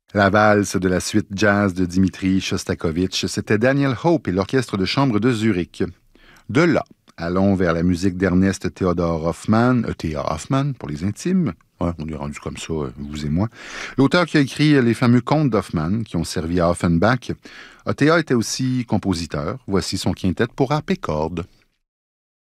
La valse de la suite jazz de Dimitri Shostakovich, c'était Daniel Hope et l'orchestre de chambre de Zurich. De là, allons vers la musique d'Ernest Theodor Hoffmann, T.A. Hoffmann pour les intimes. Ouais, on est rendu comme ça, vous et moi. L'auteur qui a écrit les fameux contes d'Hoffmann qui ont servi à Offenbach. Théa était aussi compositeur. Voici son quintet pour harpe et cordes.